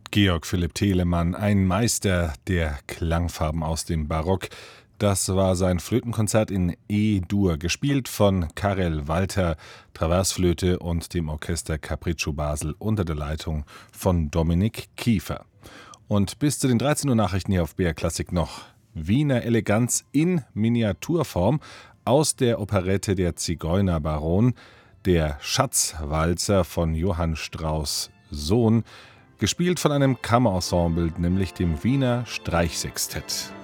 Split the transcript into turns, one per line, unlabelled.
Georg Philipp Telemann, ein Meister der Klangfarben aus dem Barock. Das war sein Flötenkonzert in E-Dur, gespielt von Karel Walter, Traversflöte und dem Orchester Capriccio Basel unter der Leitung von Dominik Kiefer. Und bis zu den 13 Uhr Nachrichten hier auf BR Klassik noch Wiener Eleganz in Miniaturform aus der Operette Der Zigeunerbaron, der Schatzwalzer von Johann Strauss Sohn, gespielt von einem Kammerensemble, nämlich dem Wiener Streichsextett.